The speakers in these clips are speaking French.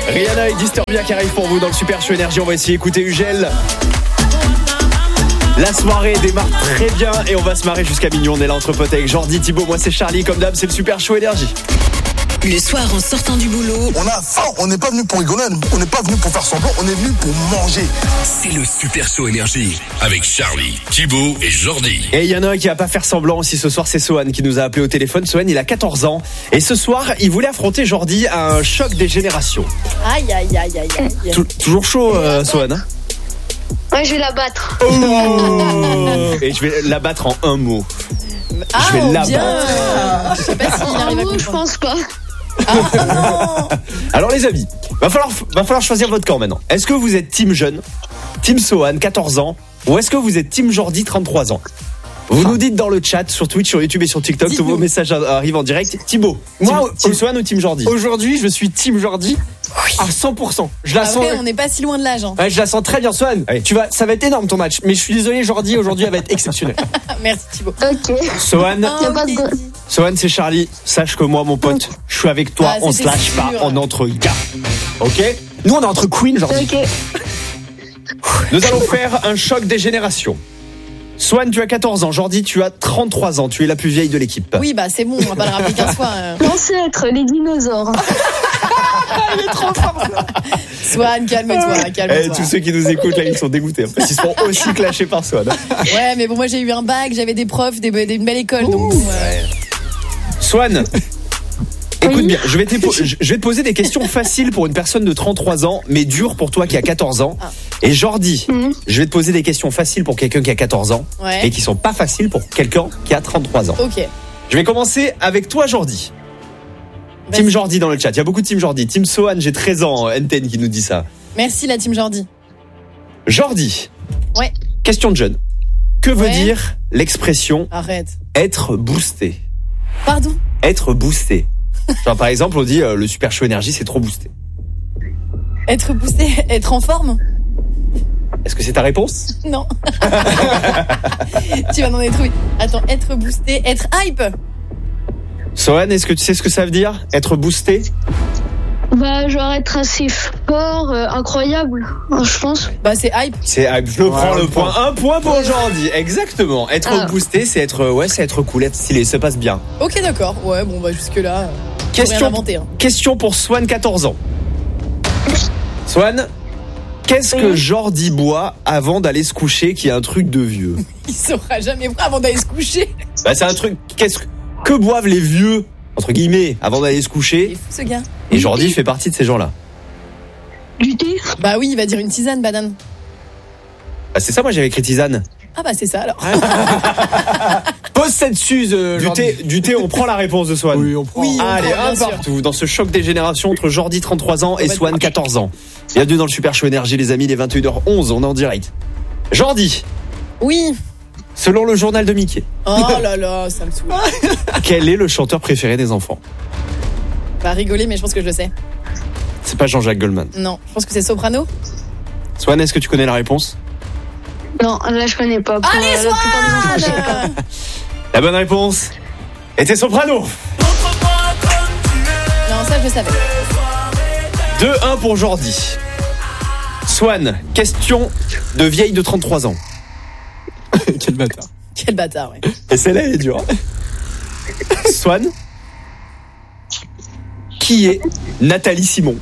Rihanna et Disturbia qui arrivent pour vous dans le Super Show Énergie. On va essayer d'écouter Ugel. La soirée démarre très bien et on va se marrer jusqu'à minuit. On est là entre potes avec Jordi, Thibaut, moi c'est Charlie. Comme d'hab, c'est le Super Show Énergie. Le soir en sortant du boulot, on a faim, on n'est pas venu pour rigoler, on n'est pas venu pour faire semblant, on est venu pour manger. C'est le Super Show Énergie avec Charlie, Thibaut et Jordi. Et il y en a un qui va pas faire semblant aussi ce soir, c'est Sohan qui nous a appelé au téléphone. Sohan, il a 14 ans et ce soir, il voulait affronter Jordi à un choc des générations. Aïe. Toujours chaud, Sohan, hein? Ouais, je vais la battre. Oh et je vais la battre en un mot. Je vais la battre. Je sais pas s'il arrive à comprendre. Je pense pas. Alors les amis, va falloir choisir votre camp maintenant. Est-ce que vous êtes team jeune, team Sohan, 14 ans, ou est-ce que vous êtes team Jordi, 33 ans? Vous nous dites dans le chat, sur Twitch, sur YouTube et sur TikTok, tous vos messages arrivent en direct. Thibaut, moi, team Sohan ou team Jordi? Aujourd'hui, je suis team Jordi à 100%. Je la sens. Après, on n'est pas si loin de l'âge. Hein. Ouais, je la sens très bien, Sohan. Oui. Ça va être énorme ton match. Mais je suis désolé, Jordi, aujourd'hui, elle va être exceptionnelle. Merci Thibaut. Ok. Sohan, Okay. Sohan, c'est Charlie. Sache que moi, mon pote, je suis avec toi. On se lâche pas. On est entre gars. Ok? Nous, on est entre queen, Jordi. Ok. Nous allons faire un choc des générations. Sohan, tu as 14 ans. Jordi, tu as 33 ans. Tu es la plus vieille de l'équipe. Oui, bah c'est bon, on va pas le rappeler 15 fois. Ancêtre, les dinosaures. Il est trop fort. Swan, calme-toi. Tous ceux qui nous écoutent là, ils sont dégoûtés. Parce qu'ils seront aussi clashés par Sohan. Ouais, mais bon, moi j'ai eu un bac, j'avais des profs, une belle école. Donc, Swan, écoute bien, je vais te poser des questions faciles pour une personne de 33 ans, mais dures pour toi qui a 14 ans. Et Jordi, je vais te poser des questions faciles pour quelqu'un qui a 14 ans, et qui sont pas faciles pour quelqu'un qui a 33 ans. Ok. Je vais commencer avec toi, Jordi. Vas-y. Team Jordi dans le chat. Il y a beaucoup de Team Jordi. Team Sohan, j'ai 13 ans. Enten qui nous dit ça. Merci la team Jordi. Jordi. Ouais. Question de jeune. Que veut dire l'expression Arrête. être boosté? Pardon? Être boosté. Genre par exemple, on dit le Super Show Énergie, c'est trop boosté. Être boosté, être en forme? Est-ce que c'est ta réponse? Non. Tu vas en être trouvé. Attends, être boosté, être hype. Sohan, est-ce que tu sais ce que ça veut dire? Être boosté? Bah, genre être assez fort, incroyable, je pense. Bah, c'est hype. C'est hype. Je prends le point. Un point pour Jordi. Exactement. Être boosté, c'est être cool, être stylé. Ça passe bien. Ok, d'accord. Ouais, bon, bah, jusque-là. Question pour Swan, 14 ans. Swan, qu'est-ce que Jordi boit avant d'aller se coucher qui est un truc de vieux? Il saura jamais avant d'aller se coucher. Bah, c'est un truc. Que boivent les vieux, entre guillemets, avant d'aller se coucher? Il est fou, ce gars. Et Jordi fait partie de ces gens-là. Du thé? Bah oui, il va dire une tisane, banane. Bah, c'est ça, moi j'avais écrit tisane. Ah bah c'est ça alors. Pose cette suze, du thé, on prend la réponse de Swan. Oui, on prend. Oui, allez, un partout dans ce choc des générations entre Jordi 33 ans et Swan 14 ans. Bienvenue dans le Super Show Énergie les amis, les 21h11, on est en direct. Jordi. Oui. Selon le journal de Mickey. Oh là là, ça me saoule. Quel est le chanteur préféré des enfants? Bah rigoler, mais je pense que je le sais. C'est pas Jean-Jacques Goldman. Non, je pense que c'est Soprano. Swan, est-ce que tu connais la réponse? Non, là je connais pas. Allez, la plupart des enfants, je sais pas. La bonne réponse était Soprano. Non, ça je le savais. 2-1 pour Jordi. Swan, question de vieille de 33 ans. Quel bâtard. Quel bâtard, ouais. Et celle-là, elle est dure. Swan, qui est Nathalie Simon?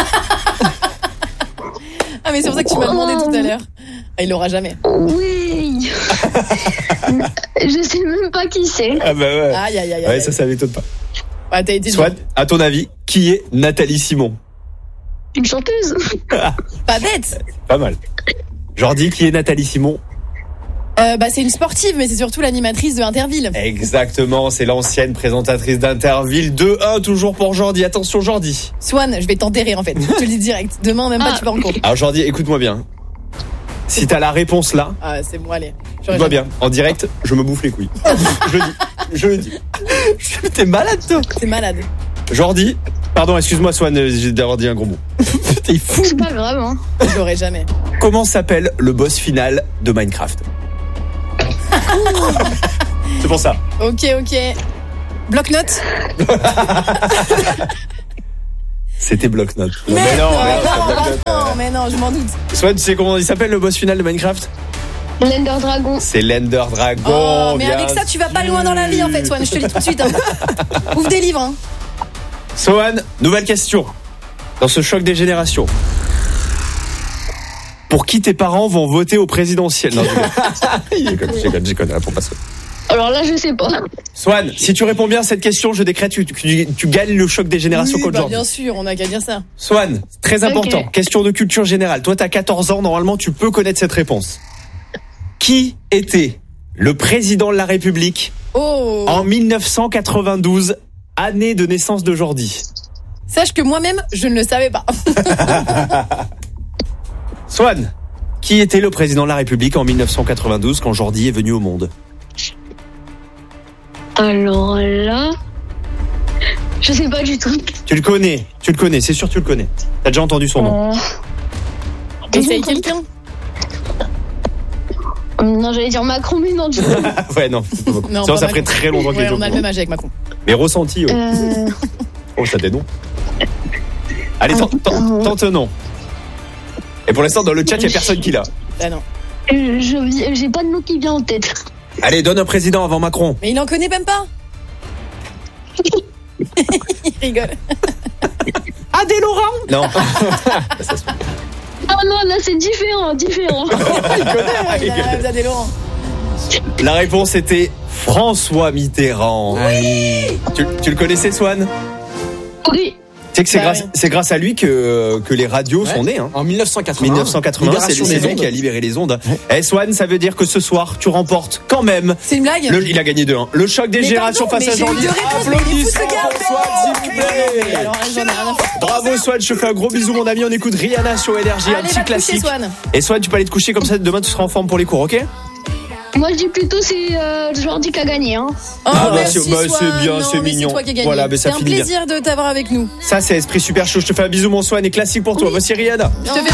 Ah mais c'est pour ça que tu m'as demandé tout à l'heure. Ah, il l'aura jamais. Oui. Je sais même pas qui c'est. Ah bah ouais. Aïe. Ouais, ça m'étonne pas. Ouais, t'as été Swan, à ton avis, qui est Nathalie Simon? Une chanteuse. Pas bête. Pas mal. Jordi, qui est Nathalie Simon? Bah c'est une sportive, mais c'est surtout l'animatrice de Interville. Exactement, c'est l'ancienne présentatrice d'Interville. 2-1 toujours pour Jordi. Attention Jordi. Swan, je vais t'enterrer en fait. Je te le dis direct. Demain même pas tu vas en cours. Alors Jordi, écoute-moi bien. Si t'as la réponse là, c'est bon, allez. écoute-moi bien. En direct, je me bouffe les couilles. Je le dis. T'es malade toi. T'es malade. Jordi, pardon, excuse-moi Swan, j'ai d'avoir dit un gros mot. T'es fou. C'est pas grave, hein. Je l'aurais jamais. Comment s'appelle le boss final de Minecraft? C'est pour ça. Ok. Bloc-notes. C'était bloc-notes. Mais non, mais non, je m'en doute. Swan, tu sais comment il s'appelle le boss final de Minecraft? L'Ender Dragon. C'est l'Ender Dragon. Oh, mais bien avec ça, tu vas pas sûr. loin dans la vie en fait, Swan. Je te le dis tout de suite. Hein. Ouvre des livres. Hein. Swan, nouvelle question. Dans ce choc des générations. Pour qui tes parents vont voter au présidentiel? Non, j'ai connu, pour pas ça. Alors là, je sais pas. Swan, si tu réponds bien à cette question, je décrète que tu gagnes le choc des générations contre Jordi. Bien sûr, on a qu'à dire ça. Swan, très important, Ok. question de culture générale. Toi, t'as 14 ans, normalement, tu peux connaître cette réponse. Qui était le président de la République en 1992, année de naissance de Jordi? Sache que moi-même, je ne le savais pas. Swan, qui était le président de la République en 1992 quand Jordi est venu au monde? Alors là, je sais pas du tout. Tu le connais, c'est sûr que tu le connais. T'as déjà entendu son nom. Essaye quelqu'un. Non, j'allais dire Macron, mais non, du coup. Ouais, non. Non, Sinon, pas ça ferait Macron. très longtemps qu'il Ouais, est au on a le courant. même âge avec Macron. Mais ressenti, ouais. Oh, ça dénonce. Allez, tente un nom. Et pour l'instant, dans le chat, il n'y a personne qui l'a. Ah non. J'ai pas de nom qui vient en tête. Allez, donne un président avant Macron. Mais il en connaît même pas. Il rigole. Adé Laurent? Non. Ah non, là c'est différent. Il connaît. Il a des Laurent. La réponse était François Mitterrand. Tu le connaissais, Swan? Oui. Tu sais que c'est grâce à lui que les radios sont nées. Hein. En 1980. 1980, Libération c'est des lui ondes. qui a libéré les ondes. Eh Swan, ça veut dire que ce soir, tu remportes quand même. C'est une blague? Il a gagné 2-1. Le choc des Mais générations pardon, face à mais j'ai eu Jordi. deux réponses, mais il est fou, ce gars. Applaudissements pour Swan, s'il vous plaît. Alors, j'en ai rien à foutre. Bravo Swan, je te fais un gros bisou mon ami. On écoute Rihanna sur Énergie, un Allez, petit va te coucher, classique. Swan. Et Swan, tu peux aller te coucher comme ça. Demain, tu seras en forme pour les cours, ok? Moi je dis plutôt c'est Jordi qui a gagné. Hein. Oh, merci, merci, c'est Swan. bien, Non, c'est mais mignon. C'est toi qui as gagné. Voilà, mais ça c'est un finit bien. plaisir de t'avoir avec nous. Ça, c'est esprit super chaud. Je te fais un bisou mon Swan et classique pour toi. Voici Rihanna. Je te fais